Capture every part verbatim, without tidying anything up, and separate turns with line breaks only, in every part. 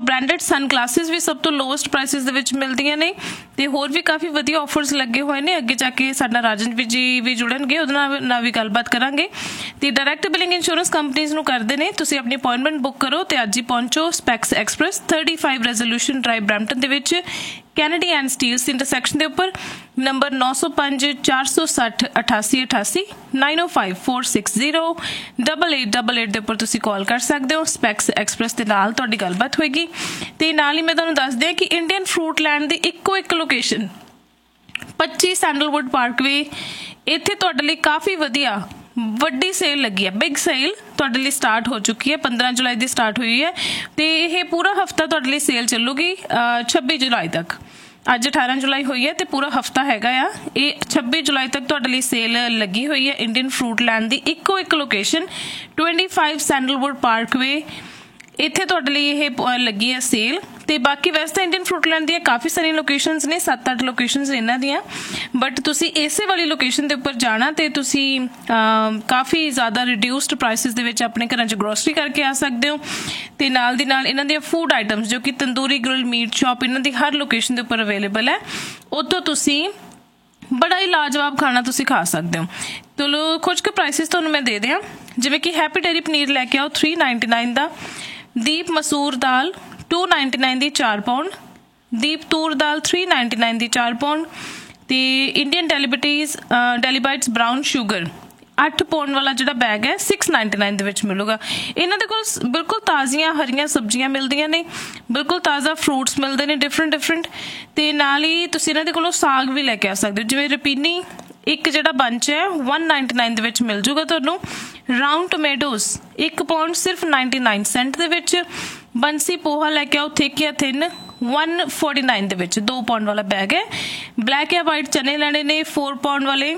Branded सनग्लासिस भी सब तो लोवेस्ट प्राइसिस ਦੇ ਵਿੱਚ ਮਿਲਦੀਆਂ ਨੇ ਤੇ ਹੋਰ ਵੀ ਕਾਫੀ ਵਧੀਆ ਆਫਰਸ ਲੱਗੇ ਹੋਏ ਨੇ। ਅੱਗੇ ਜਾ ਕੇ ਸਾਡਾ ਰਾਜਨ ਜੀ ਵੀ ਜੁੜਨਗੇ, ਉਹਦੇ ਨਾਲ ਨਾਲ ਵੀ ਗੱਲਬਾਤ ਕਰਾਂਗੇ। ਤੇ ਡਾਇਰੈਕਟ ਬਿਲਿੰਗ ਇੰਸ਼ੋਰੈਂਸ ਕੰਪਨੀਜ਼ ਨੂੰ ਕਰਦੇ ਨੇ। ਤੁਸੀਂ ਆਪਣੀ ਅਪਾਇੰਟਮੈਂਟ ਬੁੱਕ ਕਰੋ ਤੇ ਅੱਜ ਹੀ ਪਹੁੰਚੋ specs express thirty five resolution drive Brampton ਦੇ ਵਿੱਚ ਕੈਨੇਡੀ ਐਂਡ ਸਟੀਲਸ ਇੰਟਰਸੈਕਸ਼ਨ ਦੇ ਉੱਪਰ। ਨੰਬਰ ਨੌ ਸੌ ਪੰਜ ਚਾਰ ਸੌ ਸੱਠ ਅਠਾਸੀ ਅਠਾਸੀ ਨਾਈਨ ਓ five four six zero double eight double eight ਦੇ ਉੱਪਰ ਤੁਸੀਂ ਕਾਲ ਕਰ ਸਕਦੇ ਹੋ। ਸਪੈਕਸ ਐਕਸਪ੍ਰੈਸ ਦੇ ਨਾਲ ਤੁਹਾਡੀ ਗੱਲਬਾਤ ਹੋਏਗੀ। ਤੇ ਨਾਲ ਹੀ ਮੈਂ ਤੁਹਾਨੂੰ ਦੱਸ ਦਿਆਂ ਕਿ ਇੰਡੀਅਨ ਫਰੂਟ ਲੈਂਡ ਦੀ ਇੱਕੋ ਇੱਕ ਲੋਕੇਸ਼ਨ ਪੱਚੀ ਸੈਂਡਲਵੁੱਡ ਪਾਰਕਵੇ, ਇੱਥੇ ਤੁਹਾਡੇ ਲਈ ਕਾਫੀ ਵਧੀਆ ਵੱਡੀ ਸੇਲ ਲੱਗੀ ਹੈ। ਬਿਗ ਸੇਲ ਤੁਹਾਡੇ ਲਈ ਸਟਾਰਟ ਹੋ ਚੁੱਕੀ ਹੈ, ਪੰਦਰਾਂ ਜੁਲਾਈ ਦੀ ਸਟਾਰਟ ਹੋਈ ਹੈ ਤੇ ਇਹ ਪੂਰਾ ਹਫਤਾ ਤੁਹਾਡੇ ਲਈ ਸੇਲ ਚੱਲੂਗੀ ਛੱਬੀ ਜੁਲਾਈ ਤੱਕ। ਅੱਜ ਅਠਾਰਾਂ ਜੁਲਾਈ ਹੋਈ ਹੈ ਤੇ ਪੂਰਾ ਹਫਤਾ ਹੈਗਾ ਆ। ਇਹ ਛੱਬੀ ਜੁਲਾਈ ਤੱਕ ਤੁਹਾਡੇ ਲਈ ਸੇਲ ਲੱਗੀ ਹੋਈ ਹੈ। ਇੰਡੀਅਨ ਫਰੂਟ ਲੈਂਡ ਦੀ ਇੱਕੋ ਇੱਕ location twenty five sandalwood Parkway, ਇੱਥੇ ਤੁਹਾਡੇ ਲਈ ਇਹ ਲੱਗੀ ਹੈ ਸੇਲ। ਤੇ ਬਾਕੀ ਵੈਸੇ ਤਾਂ ਇੰਡੀਅਨ ਫਰੂਟ ਲੈਂਡ ਦੀਆਂ ਕਾਫੀ ਸਾਰੀਆਂ ਲੋਕੇਸ਼ਨਸ ਨੇ, ਸੱਤ ਅੱਠ ਲੋਕੇਸ਼ਨਸ ਇਹਨਾਂ ਦੀਆਂ, ਬਟ ਤੁਸੀਂ ਇਸੇ ਵਾਲੀ ਲੋਕੇਸ਼ਨ ਦੇ ਉੱਪਰ ਜਾਣਾ ਤੇ ਤੁਸੀਂ ਕਾਫੀ ਜ਼ਿਆਦਾ ਰਿਡਿਊਸਡ ਪ੍ਰਾਈਸਿਸ ਦੇ ਵਿੱਚ ਆਪਣੇ ਘਰਾਂ 'ਚ ਗਰੋਸਰੀ ਕਰਕੇ ਆ ਸਕਦੇ ਹੋ। ਤੇ ਨਾਲ ਦੀ ਨਾਲ ਇਹਨਾਂ ਦੀਆਂ ਫੂਡ ਆਈਟਮਸ ਜੋ ਕਿ ਤੰਦੂਰੀ ਗ੍ਰਿਲ ਮੀਟ ਸ਼ਾਪ ਇਹਨਾਂ ਦੀ ਹਰ ਲੋਕੇਸ਼ਨ ਦੇ ਉੱਪਰ ਅਵੇਲੇਬਲ ਹੈ। ਉੱਥੋਂ ਤੁਸੀਂ ਬੜਾ ਹੀ ਲਾਜਵਾਬ ਖਾਣਾ ਤੁਸੀਂ ਖਾ ਸਕਦੇ ਹੋ। ਚਲੋ ਕੁਝ ਕੁ ਪ੍ਰਾਈਸਿਸ ਤੁਹਾਨੂੰ ਮੈਂ ਦੇ ਦਿਆਂ, ਜਿਵੇਂ ਕਿ ਹੈਪੀ ਡੇਰੀ ਪਨੀਰ ਲੈ ਕੇ ਆਓ ਥ੍ਰੀ ਨਾਈਨਟੀ ਨਾਈਨ ਦਾ, ਦੀਪ ਮਸੂਰ ਦਾਲ ਟੂ ਨਾਈਨਟੀ ਨਾਈਨ ਦੀ ਚਾਰ ਪਾਊਂਡ, ਦੀਪ ਤੂਰ ਦਾਲ ਥ੍ਰੀ ਨਾਈਨਟੀ ਨਾਈਨ ਦੀ ਚਾਰ ਪਾਊਂਡ, ਤੇ ਇੰਡੀਅਨ ਡੈਲੀਬਿਟੀਜ਼ ਡੈਲੀਬਾਈਟਸ ਬਰਾਊਨ ਸ਼ੂਗਰ ਅੱਠ ਪਾਊਂਡ ਵਾਲਾ ਜਿਹੜਾ ਬੈਗ ਹੈ ਸਿਕਸ ਨਾਈਨਟੀ ਨਾਈਨ ਦੇ ਵਿੱਚ ਮਿਲੂਗਾ। ਇਹਨਾਂ ਦੇ ਕੋਲ ਬਿਲਕੁਲ ਤਾਜ਼ੀਆਂ ਹਰੀਆਂ ਸਬਜ਼ੀਆਂ ਮਿਲਦੀਆਂ ਨੇ, ਬਿਲਕੁਲ ਤਾਜ਼ਾ ਫਰੂਟਸ ਮਿਲਦੇ ਨੇ ਡਿਫਰੈਂਟ ਡਿਫਰੈਂਟ। ਤੇ ਨਾਲ ਹੀ ਤੁਸੀਂ ਇਹਨਾਂ ਦੇ ਕੋਲੋਂ ਸਾਗ ਵੀ ਲੈ ਕੇ ਆ ਸਕਦੇ ਹੋ, ਜਿਵੇਂ ਰਪੀਨੀ ਇੱਕ ਜਿਹੜਾ ਬੰਚ ਹੈ ਵਨ ਨਾਈਨਟੀ ਨਾਈਨ ਦੇ ਵਿੱਚ ਮਿਲ ਜੂਗਾ ਤੁਹਾਨੂੰ। ਰਾਊਂਡ ਟੋਮੈਟੋਸ ਇੱਕ ਪਾਊਂਡ ਸਿਰਫ ਨਾਈਨਟੀ ਨਾਈਨ ਸੈਂਟ ਦੇ ਵਿੱਚ। ਬੰਸੀ ਪੋਹਾ ਲੈ ਕੇ ਆਓ ਥਿਕ ਜਾਂ ਥਿਨ ਵਨ ਫੋਰਟੀ ਨਾਈਨ ਦੇ ਵਿੱਚ, ਦੋ ਪਾਊਂਡ ਵਾਲਾ ਬੈਗ ਹੈ। ਬਲੈਕ ਜਾਂ ਵਾਈਟ ਚਨੇ ਲੈਣੇ ਨੇ ਫੋਰ ਪਾਊਂਡ ਵਾਲੇ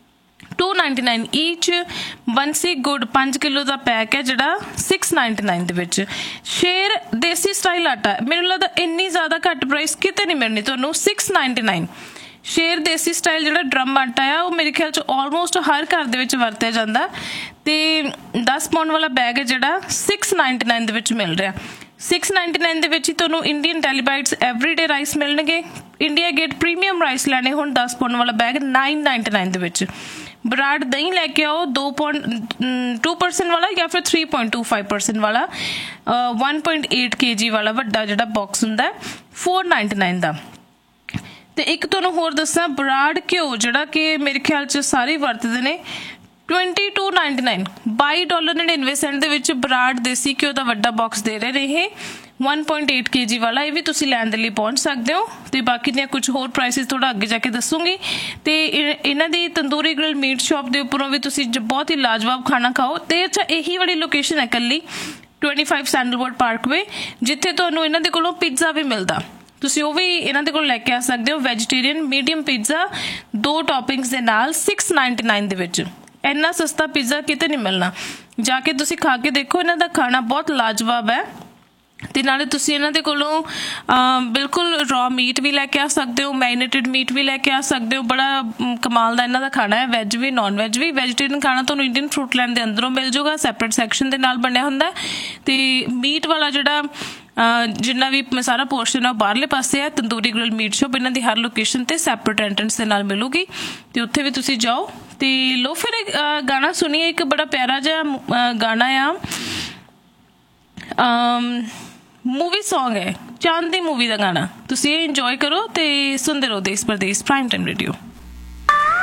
ਟੂ ਨਾਈਨਟੀ ਨਾਈਨ ਈਚ। ਬੰਸੀ ਗੁੜ ਪੰਜ ਕਿਲੋ ਦਾ ਪੈਕ ਹੈ ਜਿਹੜਾ ਸਿਕਸ ਨਾਈਨਟੀ ਨਾਈਨ ਦੇ ਵਿੱਚ। ਸ਼ੇਰ ਦੇਸੀ ਸਟਾਈਲ ਆਟਾ ਮੈਨੂੰ ਲੱਗਦਾ ਇੰਨੀ ਜ਼ਿਆਦਾ ਘੱਟ ਪ੍ਰਾਈਸ ਕਿਤੇ ਨਹੀਂ ਮਿਲਣੀ ਤੁਹਾਨੂੰ, ਸਿਕਸ ਨਾਈਨਟੀ ਨਾਈਨ। ਸ਼ੇਰ ਦੇਸੀ ਸਟਾਈਲ ਜਿਹੜਾ ਡਰਮ ਆਟਾ ਆ ਉਹ ਮੇਰੇ ਖਿਆਲ 'ਚ ਆਲਮੋਸਟ ਹਰ ਘਰ ਦੇ ਵਿੱਚ ਵਰਤਿਆ ਜਾਂਦਾ ਤੇ ਦਸ ਪਾਊਂਡ ਵਾਲਾ ਬੈਗ ਹੈ ਜਿਹੜਾ ਸਿਕਸ ਨਾਈਨਟੀ ਨਾਈਨ ਦੇ ਵਿੱਚ ਮਿਲ ਰਿਹਾ। ਸਿਕਸ ਨਾਈਨਟੀ ਨਾਈਨ ਦੇ ਵਿੱਚ ਹੀ ਤੁਹਾਨੂੰ ਇੰਡੀਅਨ ਡੈਲੀਬਾਈਟਸ ਐਵਰੀਡੇ ਰਾਈਸ ਮਿਲਣਗੇ। ਇੰਡੀਆ ਗੇਟ ਪ੍ਰੀਮੀਅਮ ਰਾਈਸ ਲੈਣੇ ਹੁਣ ਦਸ ਪਾਊਂਡ ਵਾਲਾ ਬੈਗ ਨਾਈਨ ਨਾਈਨਟੀ ਨਾਈਨ ਦੇ ਵਿੱਚ। ਬਰਾੜ ਦਹੀਂ ਲੈ ਕੇ ਆਓ ਦੋ ਪੌਇੰਟ ਟੂ ਪਰਸੈਂਟ ਵਾਲਾ ਜਾਂ ਫਿਰ three point to five percent ਵਾਲਾ, ਵਨ ਪੁਆਇੰਟ ਏਟ ਕੇ ਜੀ ਵਾਲਾ ਵੱਡਾ ਜਿਹੜਾ ਬਾਕਸ ਹੁੰਦਾ ਫੋਰ ਨਾਈਨਟੀ ਨਾਈਨ ਦਾ। ਤੇ ਇੱਕ ਤੁਹਾਨੂੰ ਹੋਰ ਦੱਸਾਂ, ਬਰਾੜ ਘਿਓ ਜਿਹੜਾ ਕਿ ਮੇਰੇ ਖਿਆਲ 'ਚ ਸਾਰੇ ਵਰਤਦੇ ਨੇ, ਟਵੈਂਟੀ ਟੂ ਨਾਈਨਟੀ ਨਾਈਨ ਬਾਈ ਡਾਲਰ ਨੜਿਨਵੇਂ ਸੈਂਟ ਦੇ ਵਿੱਚ ਬਰਾੜ ਦੇਸੀ ਘਿਓ ਦਾ ਵੱਡਾ ਬਾਕਸ ਦੇ ਰਹੇ ਨੇ ਇਹ ਵਨ ਪੁਆਇੰਟ ਏਟ ਕੇ ਜੀ ਵਾਲਾ। ਇਹ ਵੀ ਤੁਸੀਂ ਲੈਣ ਦੇ ਲਈ ਪਹੁੰਚ ਸਕਦੇ ਹੋ। ਤੇ ਬਾਕੀ ਦੀਆਂ ਕੁਝ ਹੋਰ ਪ੍ਰਾਈਸਿਸ ਥੋੜਾ ਅੱਗੇ ਜਾ ਕੇ ਦੱਸੂਗੀ। ਤੇ ਇਹਨਾਂ ਦੀ ਤੰਦੂਰੀ ਗ੍ਰਿਲ ਮੀਟ ਸ਼ਾਪ ਦੇ ਉੱਪਰੋਂ ਵੀ ਤੁਸੀਂ ਬਹੁਤ ਹੀ ਲਾਜਵਾਬ ਖਾਣਾ ਖਾਓ। ਤੇ ਅੱਛਾ ਇਹੀ ਵਾਲੀ ਲੋਕੇਸ਼ਨ ਹੈ ਇਕੱਲੀ ਟਵੈਂਟੀ ਫਾਈਵ ਸੈਂਡਲਵੁੱਡ ਪਾਰਕਵੇ, ਜਿੱਥੇ ਤੁਹਾਨੂੰ ਇਹਨਾਂ ਦੇ ਕੋਲੋਂ ਪੀਜ਼ਾ ਵੀ ਮਿਲਦਾ, ਤੁਸੀਂ ਉਹ ਵੀ ਇਹਨਾਂ ਦੇ ਕੋਲ ਲੈ ਕੇ ਆ ਸਕਦੇ ਹੋ। ਵੈਜੀਟੇਰੀਅਨ ਮੀਡੀਅਮ ਪੀਜ਼ਾ ਦੋ ਟੌਪਿੰਗਸ ਦੇ ਨਾਲ ਸਿਕਸ ਨਾਈਨਟੀ ਨਾਈਨ ਦੇ ਵਿੱਚ। ਇੰਨਾ ਸਸਤਾ ਪੀਜ਼ਾ ਕਿਤੇ ਨਹੀਂ ਮਿਲਣਾ, ਜਾ ਕੇ ਤੁਸੀਂ ਖਾ ਕੇ ਦੇਖੋ। ਇਹਨਾਂ ਦਾ ਖਾਣਾ ਬਹੁਤ ਲਾਜਵਾਬ ਹੈ। ਤੇ ਨਾਲੇ ਤੁਸੀਂ ਇਹਨਾਂ ਦੇ ਕੋਲੋਂ ਬਿਲਕੁਲ ਰॉ ਮੀਟ ਵੀ ਲੈ ਕੇ ਆ ਸਕਦੇ ਹੋ, ਮੈਰੀਨੇਟਡ ਮੀਟ ਵੀ ਲੈ ਕੇ ਆ ਸਕਦੇ ਹੋ। ਬੜਾ ਕਮਾਲ ਦਾ ਇਹਨਾਂ ਦਾ ਖਾਣਾ ਹੈ, ਵੈਜ ਵੀ ਨॉन ਵੈਜ ਵੀ। ਵੈਜੀਟੇਰੀਅਨ ਖਾਣਾ ਤੁਹਾਨੂੰ ਇੰਡੀਅਨ ਫਰੂਟ ਲੈਂਡ ਦੇ ਅੰਦਰੋਂ ਮਿਲ ਜਾਊਗਾ, ਸੈਪਰੇਟ ਸੈਕਸ਼ਨ ਦੇ ਨਾਲ ਬਣਿਆ ਹੁੰਦਾ। ਤੇ ਮੀਟ ਵਾਲਾ ਜਿਹੜਾ ਜਿੰਨਾ ਵੀ ਸਾਰਾ ਪੋਰਸ਼ਨ ਆ ਬਾਹਰਲੇ ਪਾਸੇ ਹੈ। ਤੰਦੂਰੀ ਗ੍ਰਿਲ ਮੀਟ ਸ਼ਾਪ ਇਹਨਾਂ ਦੀ ਹਰ ਲੋਕੇਸ਼ਨ ਤੇ ਸੈਪਰੇਟ ਐਂਟਰੈਂਸ ਦੇ ਨਾਲ ਮਿਲੂਗੀ ਤੇ ਉੱਥੇ ਵੀ ਤੁਸੀਂ ਜਾਓ। ਤੇ ਲੋ ਫਿਰ ਗਾਣਾ ਸੁਣੀਏ, ਇੱਕ ਬੜਾ ਪਿਆਰਾ ਜਿਹਾ ਗਾਣਾ ਆ, मूवी सॉन्ग है चांद दी मूवी का गाना। तुसी इंजॉय करो ते सुनते रहो देश परदेश प्राइम टाइम रेडियो।